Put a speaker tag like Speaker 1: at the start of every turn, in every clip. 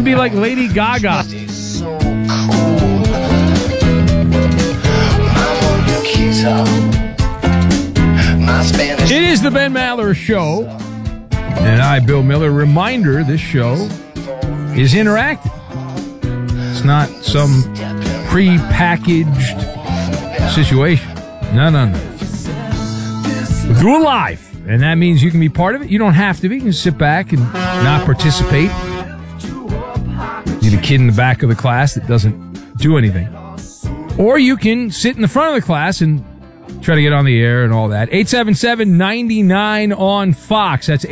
Speaker 1: be like Lady Gaga.
Speaker 2: So cold. Mama, your keys up. My Spanish.
Speaker 1: It is the Ben Maller Show. And I, Bill Miller. Reminder, this show is interactive. It's not some pre-packaged situation. No. We'll do it live. And that means you can be part of it. You don't have to be. You can sit back and not participate. You're the kid in the back of the class that doesn't do anything. Or you can sit in the front of the class and try to get on the air and all that. 877-99 on Fox. That's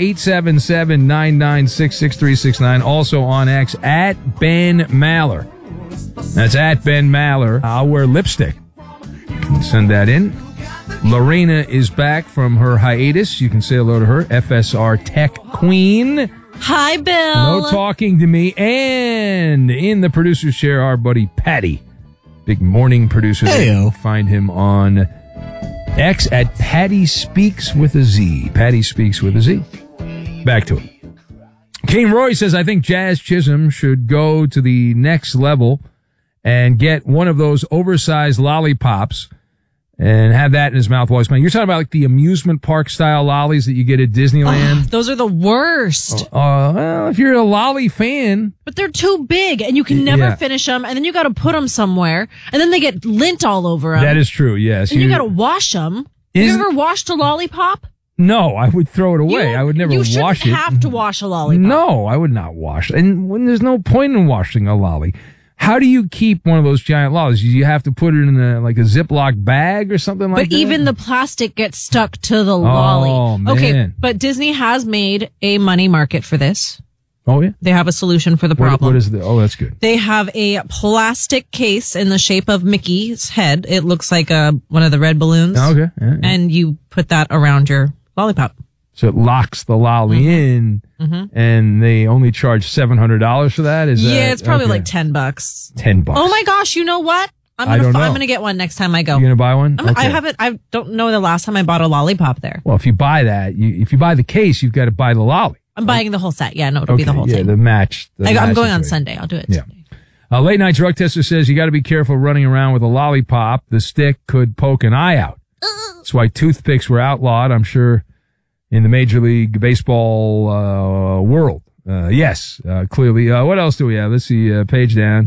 Speaker 1: 877-996-6369. Also on X, at Ben Maller. That's at Ben Maller. I'll wear lipstick. You can send that in. Lorena is back from her hiatus. You can say hello to her. FSR Tech Queen.
Speaker 3: Hi, Bill.
Speaker 1: No talking to me. And in the producer's chair, our buddy Patty. Big morning producer.
Speaker 4: Hey-o.
Speaker 1: Find him on X at Patty Speaks with a Z. Patty Speaks with a Z. Back to it. Kane Roy says, I think Jazz Chisholm should go to the next level and get one of those oversized lollipops and have that in his mouth while he's playing. You're talking about like the amusement park style lollies that you get at Disneyland?
Speaker 3: Those are the worst.
Speaker 1: Well, if you're a lolly fan.
Speaker 3: But they're too big and you can never finish them. And then you got to put them somewhere. And then they get lint all over them.
Speaker 1: That is true, yes.
Speaker 3: And you got to wash them. Have you ever washed a lollipop?
Speaker 1: No, I would throw it away. I would never wash it.
Speaker 3: You shouldn't have to wash a lollipop.
Speaker 1: No, I would not wash it. And when there's no point in washing a lolly. How do you keep one of those giant lollies? You have to put it in a Ziploc bag or something like that?
Speaker 3: But even the plastic gets stuck to the lolly.
Speaker 1: Oh, man.
Speaker 3: Okay, but Disney has made a money market for this.
Speaker 1: Oh, yeah?
Speaker 3: They have a solution for the problem.
Speaker 1: What is the? Oh, that's good.
Speaker 3: They have a plastic case in the shape of Mickey's head. It looks like one of the red balloons.
Speaker 1: Oh, okay. Yeah.
Speaker 3: And you put that around your lollipop.
Speaker 1: So it locks the lolly in, and they only charge $700 for that?
Speaker 3: It's probably like $10.
Speaker 1: $10.
Speaker 3: Oh my gosh, you know what? I'm gonna get one next time I go.
Speaker 1: You're gonna buy one? Okay.
Speaker 3: I don't know the last time I bought a lollipop there.
Speaker 1: Well, if you buy that, if you buy the case, you've got to buy the lolly.
Speaker 3: I'm buying the whole set. Yeah, no, it'll be the whole thing.
Speaker 1: Yeah, the match.
Speaker 3: I'm going on Sunday. I'll do it Sunday.
Speaker 1: Late night drug tester says you got to be careful running around with a lollipop. The stick could poke an eye out. That's why toothpicks were outlawed, I'm sure, in the Major League Baseball world. Yes, clearly. What else do we have? Let's see, page down.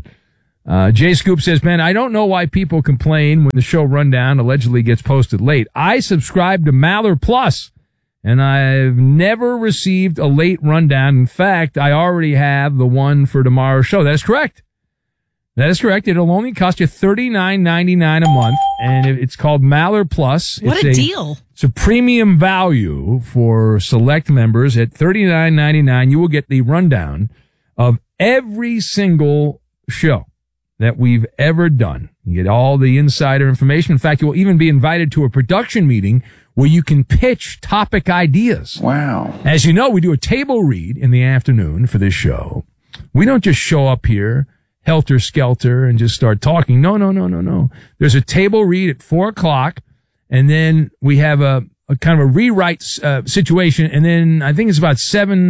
Speaker 1: Jay Scoop says, Ben, I don't know why people complain when the show rundown allegedly gets posted late. I subscribe to Maller Plus, and I've never received a late rundown. In fact, I already have the one for tomorrow's show. That is correct. That is correct. It'll only cost you $39.99 a month, and it's called Maller Plus.
Speaker 3: What a deal.
Speaker 1: It's a premium value for select members. At $39.99, you will get the rundown of every single show that we've ever done. You get all the insider information. In fact, you will even be invited to a production meeting where you can pitch topic ideas.
Speaker 2: Wow.
Speaker 1: As you know, we do a table read in the afternoon for this show. We don't just show up here helter-skelter and just start talking. No. There's a table read at 4:00, and then we have a kind of a rewrite situation, and then I think it's about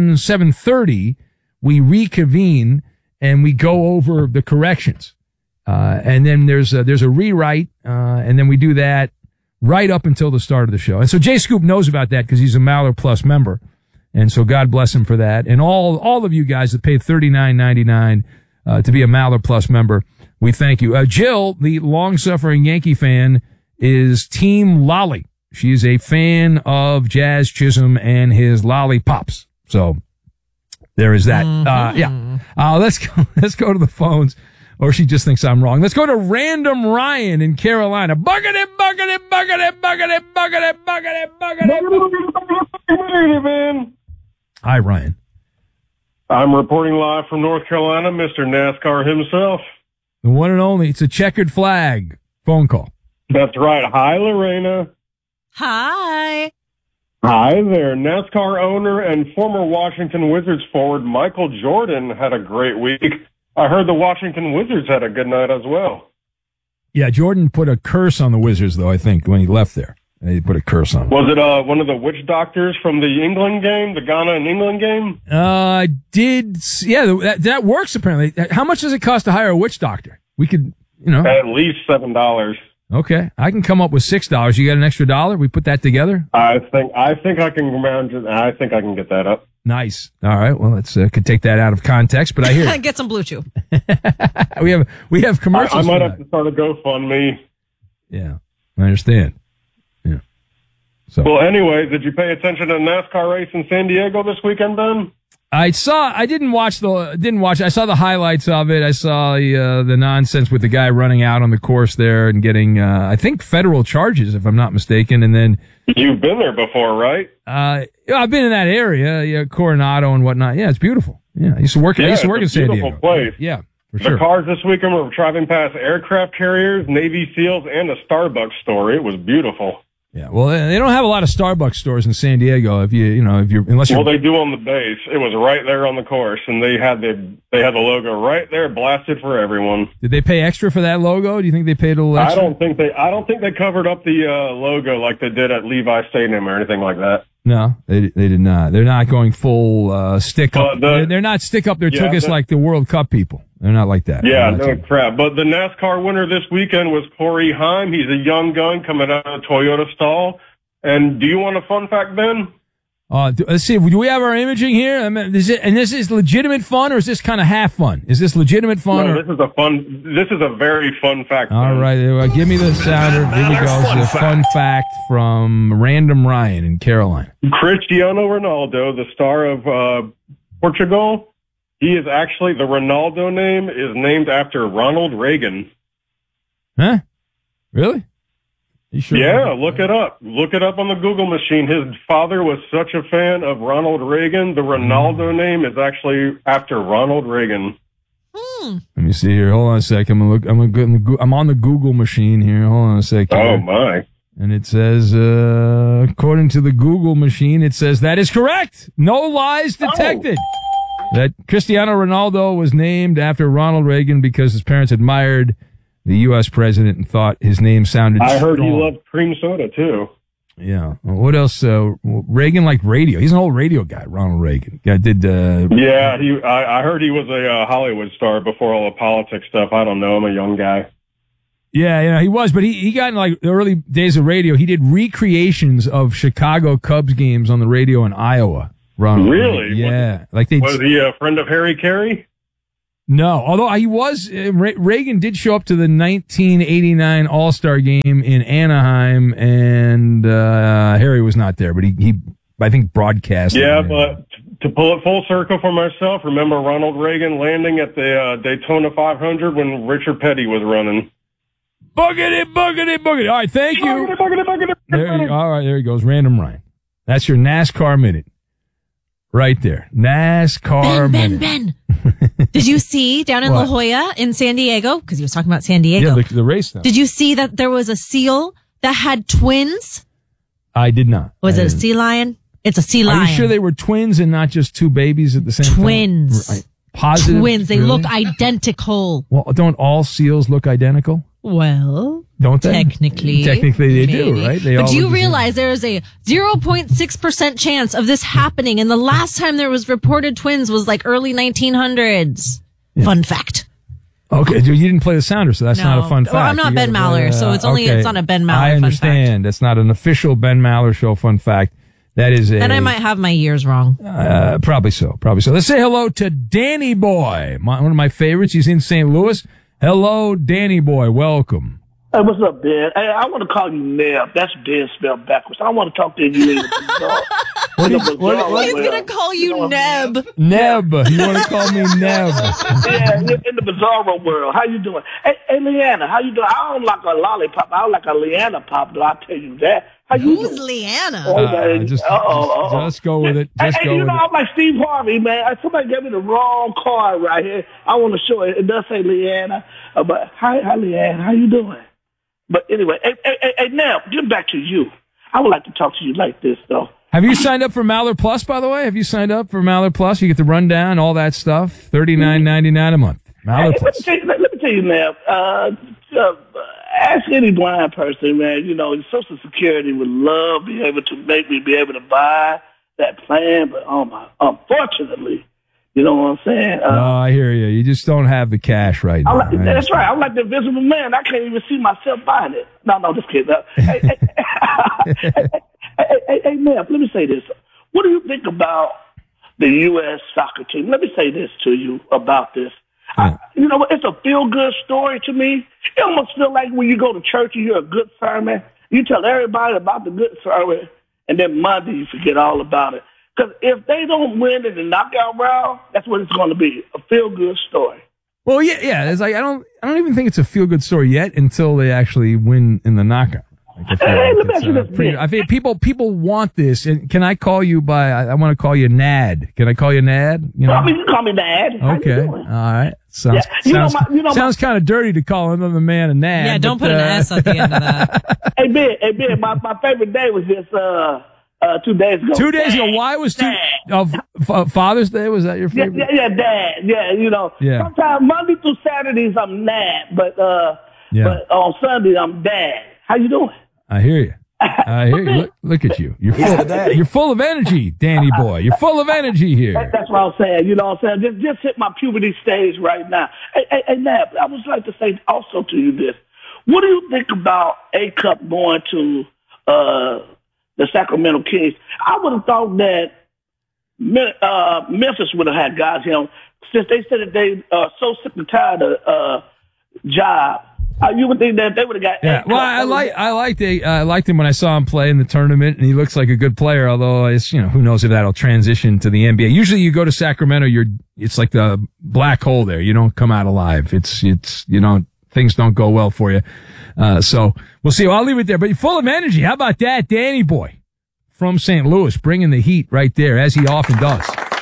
Speaker 1: 7:30, we reconvene and we go over the corrections. And then there's a rewrite, and then we do that right up until the start of the show. And so Jay Scoop knows about that because he's a Maller Plus member. And so God bless him for that. And all of you guys that pay $39.99 to be a Maller Plus member, we thank you. Jill, the long-suffering Yankee fan, is Team Lolly. She is a fan of Jazz Chisholm and his lollipops. So there is that. Let's go to the phones. Or she just thinks I'm wrong. Let's go to Random Ryan in Carolina. Buggity. Hi, Ryan.
Speaker 5: I'm reporting live from North Carolina, Mr. NASCAR himself.
Speaker 1: The one and only. It's a checkered flag phone call.
Speaker 5: That's right. Hi, Lorena.
Speaker 3: Hi.
Speaker 5: Hi there. NASCAR owner and former Washington Wizards forward Michael Jordan had a great week. I heard the Washington Wizards had a good night as well.
Speaker 1: Yeah, Jordan put a curse on the Wizards, though, I think, when he left there. They put a curse on him.
Speaker 5: Was it one of the witch doctors from the England game, the Ghana and England game?
Speaker 1: That works apparently. How much does it cost to hire a witch doctor? We could,
Speaker 5: At least $7.
Speaker 1: Okay, I can come up with $6. You got an extra $1? We put that together.
Speaker 5: I think I can manage it. I think I can get that up.
Speaker 1: Nice. All right. Well, let's could take that out of context, but I hear
Speaker 3: Get some Blue Chew.
Speaker 1: we have commercials.
Speaker 5: I might have to start a GoFundMe.
Speaker 1: Yeah, I understand. Yeah. So.
Speaker 5: Well, anyway, did you pay attention to the NASCAR race in San Diego this weekend, Ben?
Speaker 1: I didn't watch. I saw the highlights of it. I saw the nonsense with the guy running out on the course there and getting, I think, federal charges, if I'm not mistaken. And then
Speaker 5: you've been there before, right?
Speaker 1: I've been in that area, Coronado and whatnot. Yeah, it's beautiful. Yeah, I used to work in San Diego.
Speaker 5: Beautiful place.
Speaker 1: Yeah, for sure.
Speaker 5: The cars this weekend were driving past aircraft carriers, Navy SEALs, and a Starbucks store. It was beautiful.
Speaker 1: Yeah, well, they don't have a lot of Starbucks stores in San Diego. Well,
Speaker 5: they do on the base. It was right there on the course, and they had the logo right there, blasted for everyone.
Speaker 1: Did they pay extra for that logo? Do you think they paid a little extra?
Speaker 5: I don't think they covered up the logo like they did at Levi Stadium or anything like that.
Speaker 1: No, they did not. They're not going full stick up. They're not stick up their tuchus like the World Cup people. They're not like that.
Speaker 5: Yeah, no crap. But the NASCAR winner this weekend was Corey Heim. He's a young gun coming out of Toyota stall. And do you want a fun fact, Ben?
Speaker 1: Let's see. Do we have our imaging here? I mean, this is legitimate fun, or is this kind of half fun? Is this legitimate fun?
Speaker 5: No, this is a very fun fact.
Speaker 1: All right, give me the sounder. Here we go. It's a fun fact from Random Ryan in Carolina.
Speaker 5: Cristiano Ronaldo, the star of Portugal, he is actually, the Ronaldo name is named after Ronald Reagan.
Speaker 1: Huh? Really? You sure?
Speaker 5: Yeah, look it up. Look it up on the Google machine. His father was such a fan of Ronald Reagan. The Ronaldo name is actually after Ronald Reagan.
Speaker 1: Let me see here. Hold on a sec. I'm on the Google machine here. Hold on a sec.
Speaker 5: Oh my!
Speaker 1: And it says, according to the Google machine, it says that is correct. No lies detected. That Cristiano Ronaldo was named after Ronald Reagan because his parents admired the U.S. president and thought his name sounded
Speaker 5: I heard
Speaker 1: strong.
Speaker 5: he loved cream soda, too.
Speaker 1: Yeah. What else? Reagan liked radio. He's an old radio guy, Ronald Reagan. Guy did...
Speaker 5: Yeah, I heard he was a Hollywood star before all the politics stuff. I don't know. I'm a young guy.
Speaker 1: Yeah, he was, but he got in like the early days of radio. He did recreations of Chicago Cubs games on the radio in Iowa. Ronald
Speaker 5: Really?
Speaker 1: Reagan. Yeah.
Speaker 5: Was he a friend of Harry Carey?
Speaker 1: No, although he was, Reagan did show up to the 1989 All-Star game in Anaheim, and Harry was not there, but he I think, broadcast.
Speaker 5: Yeah, but to pull it full circle for myself, remember Ronald Reagan landing at the Daytona 500 when Richard Petty was running?
Speaker 1: Boogity, boogity, boogity. All right, thank you.
Speaker 5: Boogity, boogity, boogity, boogity.
Speaker 1: All right, there he goes. Random Ryan. That's your NASCAR minute. Right there. NASCAR minute.
Speaker 3: Ben. Did you see down in La Jolla in San Diego? Because he was talking about San Diego.
Speaker 1: Yeah, the race stuff.
Speaker 3: Did you see that there was a seal that had twins?
Speaker 1: I did not.
Speaker 3: Was it a sea lion? It's a sea lion.
Speaker 1: Are you sure they were twins and not just two babies at the same time?
Speaker 3: Twins.
Speaker 1: Right. Positive?
Speaker 3: Twins. They
Speaker 1: really?
Speaker 3: look identical.
Speaker 1: Well, don't all seals look identical?
Speaker 3: Well,
Speaker 1: don't they?
Speaker 3: Technically
Speaker 1: they do, right?
Speaker 3: But do you realize there is a 0.6% chance of this happening? And the last time there was reported twins was like early 1900s. Yeah. Fun fact.
Speaker 1: Okay, you didn't play the sounder, so that's not a fun fact.
Speaker 3: Well, I'm not Ben Maller, so it's not a Ben Maller
Speaker 1: I understand.
Speaker 3: Fun fact.
Speaker 1: That's not an official Ben Maller show fun fact. That is
Speaker 3: And I might have my years wrong.
Speaker 1: Probably so. Let's say hello to Danny Boy, one of my favorites. He's in St. Louis. Hello, Danny Boy. Welcome.
Speaker 4: Hey, what's up, Ben? Hey, I want to call you Neb. That's Ben spelled backwards. I want to talk to you in the bizarre.
Speaker 3: He's going to call you Neb.
Speaker 1: Neb. You want to call me Neb?
Speaker 4: Yeah, in the bizarro world. How you doing? Hey, Leanna, how you doing? I don't like a lollipop. I don't like a Leanna pop, though. I'll tell you that.
Speaker 3: Who's Leanna?
Speaker 1: Just go with it.
Speaker 4: I'm like Steve Harvey, man. Somebody gave me the wrong card right here. I want to show it. It does say Leanna. But hi, Leanna. How you doing? But anyway, hey, now, get back to you. I would like to talk to you like this, though.
Speaker 1: Have you signed up for Maller Plus, by the way? Have you signed up for Maller Plus? You get the rundown, all that stuff. $39.99 a month. Maller Plus.
Speaker 4: Let me tell you, now. ask any blind person, man. You know, Social Security would love be able to make me be able to buy that plan, but unfortunately, you know what I'm saying?
Speaker 1: I hear you. You just don't have the cash right now.
Speaker 4: That's right. I'm like the invisible man. I can't even see myself buying it. No, just kidding. Hey, man, let me say this. What do you think about the U.S. soccer team? Let me say this to you about this. You know, it's a feel-good story to me. It almost feel like when you go to church and hear a good sermon, you tell everybody about the good sermon, and then Monday you forget all about it. Because if they don't win in the knockout round, that's what it's going to be, a feel-good story.
Speaker 1: Well, yeah. It's like I don't even think it's a feel-good story yet until they actually win in the knockout. Like,
Speaker 4: let me ask you this.
Speaker 1: I think people want this. And can I call you by? I want to call you Nad. Can I call you Nad? You know?
Speaker 4: I mean, you can call me Nad.
Speaker 1: Okay. All right. Sounds kind of dirty to call another man a Nad.
Speaker 3: Yeah, don't put an S at the end of that.
Speaker 4: Hey, Ben, my favorite day was just 2 days ago.
Speaker 1: 2 days ago. Why was Father's Day? Was that your favorite?
Speaker 4: Yeah, Dad. Yeah, you know.
Speaker 1: Yeah.
Speaker 4: Sometimes Monday through Saturdays I'm Nad, but on Sunday I'm Dad. How you doing?
Speaker 1: I hear you. Look at you. You're full of energy, Danny boy. You're full of energy here.
Speaker 4: That's what I'm saying. You know what I'm saying? Just hit my puberty stage right now. Hey, Nab, I would like to say also to you this. What do you think about A-Cup going to the Sacramento Kings? I would have thought that Memphis would have had guys, you know, since they said that they are so sick and tired of job. You would think that they would have got.
Speaker 1: Yeah, well, I liked him when I saw him play in the tournament, and he looks like a good player. Although it's, you know, who knows if that'll transition to the NBA. Usually, you go to Sacramento, it's like the black hole there. You don't come out alive. It's things don't go well for you. So we'll see. Well, I'll leave it there. But you're full of energy. How about that, Danny boy from St. Louis, bringing the heat right there, as he often does.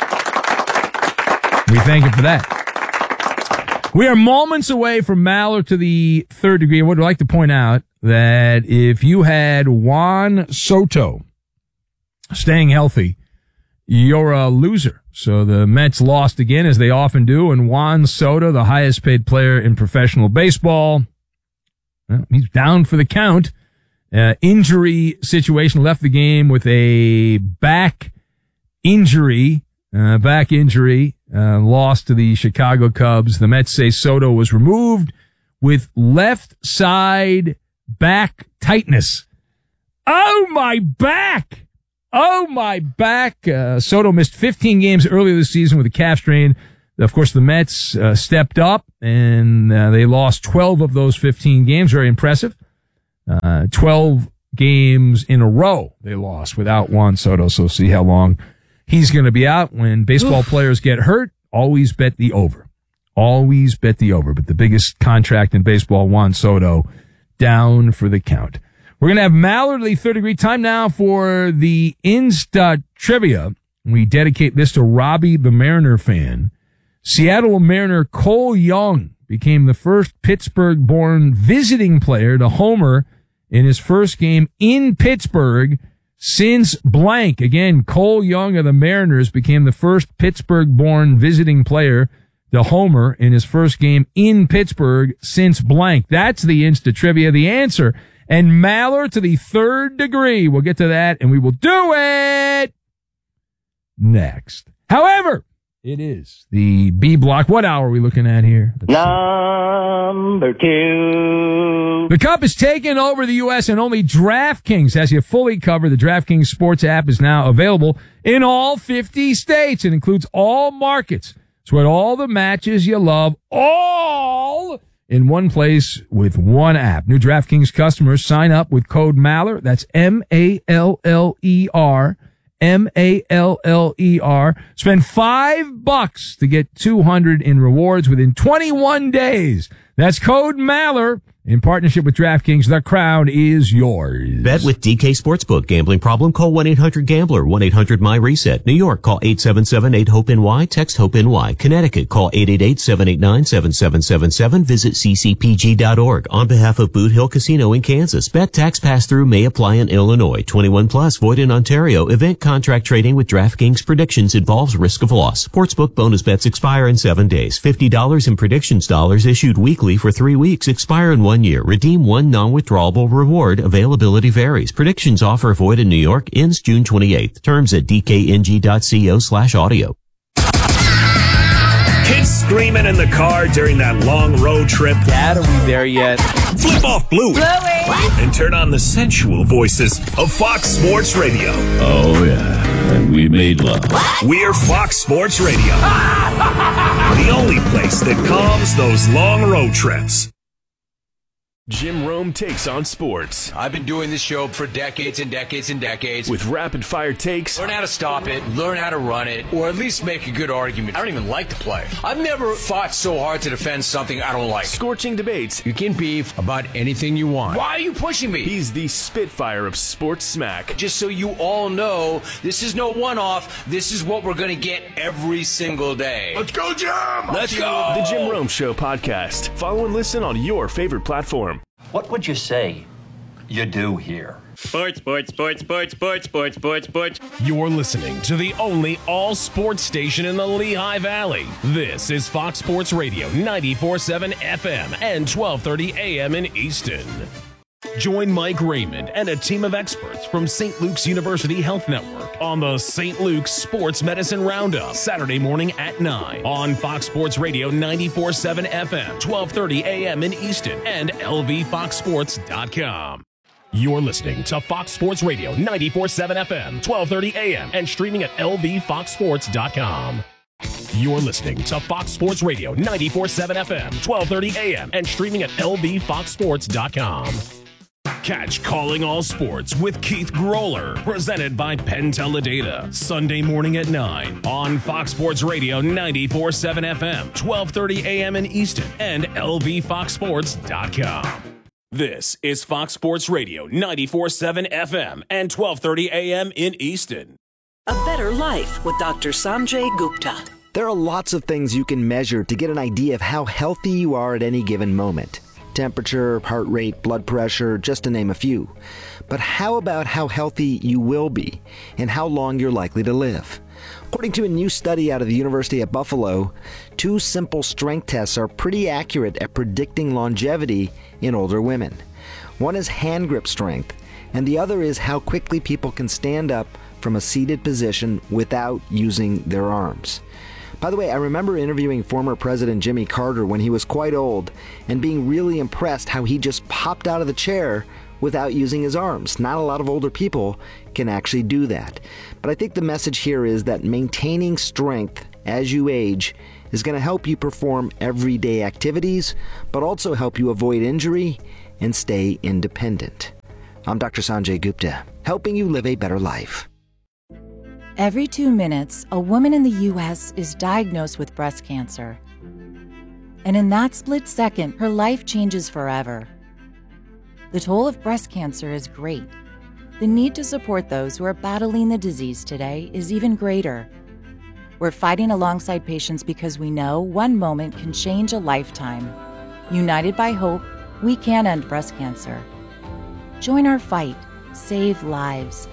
Speaker 1: We thank him for that. We are moments away from Maller to the third degree. I would like to point out that if you had Juan Soto staying healthy, you're a loser. So the Mets lost again, as they often do, and Juan Soto, the highest paid player in professional baseball, well, he's down for the count. Injury situation, left the game with a back injury. Lost to the Chicago Cubs. The Mets say Soto was removed with left side back tightness. Oh, my back! Soto missed 15 games earlier this season with a calf strain. Of course, the Mets stepped up, and they lost 12 of those 15 games. Very impressive. 12 games in a row they lost without Juan Soto, so see how long he's going to be out. When baseball players get hurt, always bet the over. Always bet the over. But the biggest contract in baseball, Juan Soto, down for the count. We're going to have Mallard, the third degree. Time now for the Insta Trivia. We dedicate this to Robbie, the Mariner fan. Seattle Mariner Cole Young became the first Pittsburgh-born visiting player to homer in his first game in Pittsburgh since blank. Again, Cole Young of the Mariners became the first Pittsburgh-born visiting player to homer in his first game in Pittsburgh since blank. That's the Insta Trivia, the answer. And Maller to the third degree. We'll get to that, and we will do it next. However, it is the B block. What hour are we looking at here?
Speaker 6: Number 2.
Speaker 1: The Cup is taking over the U.S. and only DraftKings has you fully covered. The DraftKings Sports app is now available in all 50 states. It includes all markets. So at all the matches you love, all in one place with one app. New DraftKings customers sign up with code Maller. That's M-A-L-L-E-R. M-A-L-L-E-R. Spend $5 to get $200 in rewards within 21 days. That's code Maller. In partnership with DraftKings, the crown is yours.
Speaker 7: Bet with DK Sportsbook. Gambling problem? Call 1-800-GAMBLER. 1-800-MY-RESET. New York, call 877-8-HOPE-NY. Text HOPE-NY. Connecticut, call 888-789-7777. Visit ccpg.org. On behalf of Boot Hill Casino in Kansas, bet tax pass-through may apply in Illinois. 21 plus, void in Ontario. Event contract trading with DraftKings predictions involves risk of loss. Sportsbook bonus bets expire in 7 days. $50 in predictions dollars issued weekly. weekly for 3 weeks. Expire in 1 year. Redeem one non-withdrawable reward. Availability varies. Predictions offer void in New York. Ends June 28th. Terms at dkng.co/audio.
Speaker 8: Kids screaming in the car during that long road trip.
Speaker 9: Dad, are we there yet?
Speaker 8: Flip off Bluey. And turn on the sensual voices of Fox Sports Radio.
Speaker 10: Oh, yeah. And we made love.
Speaker 8: We're Fox Sports Radio. The only place that calms those long road trips.
Speaker 11: Jim Rome takes on sports.
Speaker 12: I've been doing this show for decades and decades and decades.
Speaker 11: With rapid-fire takes.
Speaker 12: Learn how to stop it, learn how to run it, or at least make a good argument. I don't even like to play. I've never fought so hard to defend something I don't like.
Speaker 11: Scorching debates.
Speaker 12: You can beef about anything you want. Why are you pushing me?
Speaker 11: He's the Spitfire of sports smack.
Speaker 12: Just so you all know, this is no one-off. This is what we're going to get every single day.
Speaker 8: Let's go, Jim!
Speaker 12: Let's go!
Speaker 11: The Jim Rome Show podcast. Follow and listen on your favorite platform.
Speaker 13: What would you say you do here?
Speaker 14: Sports, sports, sports, sports, sports, sports, sports, sports.
Speaker 15: You're listening to the only all-sports station in the Lehigh Valley. This is Fox Sports Radio, 94.7 FM and 1230 AM in Easton. Join Mike Raymond and a team of experts from St. Luke's University Health Network on the St. Luke's Sports Medicine Roundup, Saturday morning at 9 on Fox Sports Radio 94.7 FM, 1230 AM in Easton, and lvfoxsports.com. You're listening to Fox Sports Radio 94.7 FM, 1230 AM, and streaming at lvfoxsports.com. You're listening to Fox Sports Radio 94.7 FM, 1230 AM, and streaming at lvfoxsports.com. Catch Calling All Sports with Keith Groller, presented by Penn Teledata, Sunday morning at 9 on Fox Sports Radio 94.7 FM, 1230 AM in Easton, and lvfoxsports.com. This is Fox Sports Radio 94.7 FM and 1230 AM in Easton.
Speaker 16: A Better Life with Dr. Sanjay Gupta.
Speaker 17: There are lots of things you can measure to get an idea of how healthy you are at any given moment. Temperature, heart rate, blood pressure, just to name a few. But how about how healthy you will be and how long you're likely to live? According to a new study out of the University at Buffalo, 2 simple strength tests are pretty accurate at predicting longevity in older women. One is hand grip strength, and the other is how quickly people can stand up from a seated position without using their arms. By the way, I remember interviewing former President Jimmy Carter when he was quite old and being really impressed how he just popped out of the chair without using his arms. Not a lot of older people can actually do that. But I think the message here is that maintaining strength as you age is going to help you perform everyday activities, but also help you avoid injury and stay independent. I'm Dr. Sanjay Gupta, helping you live a better life.
Speaker 18: Every 2 minutes, a woman in the U.S. is diagnosed with breast cancer. And in that split second, her life changes forever. The toll of breast cancer is great. The need to support those who are battling the disease today is even greater. We're fighting alongside patients because we know one moment can change a lifetime. United by hope, we can end breast cancer. Join our fight. Save lives.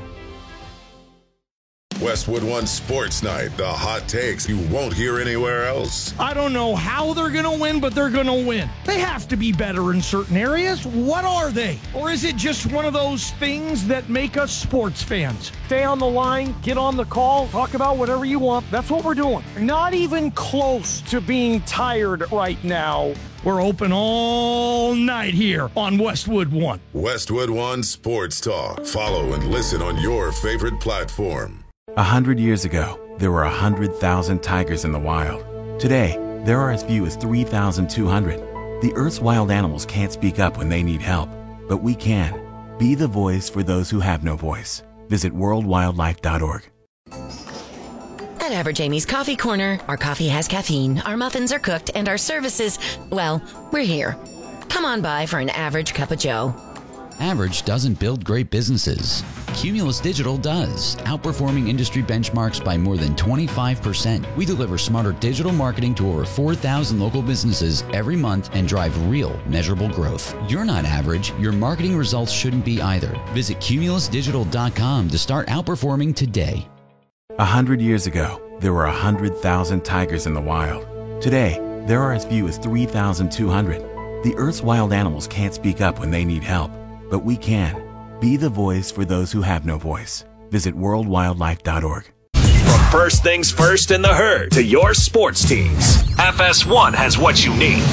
Speaker 19: Westwood One Sports Night, the hot takes you won't hear anywhere else.
Speaker 20: I don't know how they're going to win, but they're going to win. They have to be better in certain areas. What are they? Or is it just one of those things that make us sports fans?
Speaker 21: Stay on the line, get on the call, talk about whatever you want. That's what we're doing. Not even close to being tired right now.
Speaker 20: We're open all night here on Westwood One.
Speaker 19: Westwood One Sports Talk. Follow and listen on your favorite platform.
Speaker 22: 100 years ago, there were 100,000 tigers in the wild. Today, there are as few as 3,200. The Earth's wild animals can't speak up when they need help, but we can. Be the voice for those who have no voice. Visit worldwildlife.org.
Speaker 23: At Average Amy's Coffee Corner, our coffee has caffeine, our muffins are cooked, and our services, well, we're here. Come on by for an average cup of joe.
Speaker 24: Average doesn't build great businesses. Cumulus Digital does, outperforming industry benchmarks by more than 25%. We deliver smarter digital marketing to over 4,000 local businesses every month and drive real, measurable growth. You're not average. Your marketing results shouldn't be either. Visit cumulusdigital.com to start outperforming today.
Speaker 22: 100 years ago, there were 100,000 tigers in the wild. Today, there are as few as 3,200. The Earth's wild animals can't speak up when they need help, but we can. Be the voice for those who have no voice. Visit worldwildlife.org.
Speaker 8: From first things first in the herd to your sports teams, FS1 has what you need.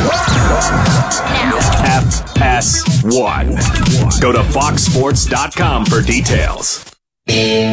Speaker 8: FS1. Go to foxsports.com for details.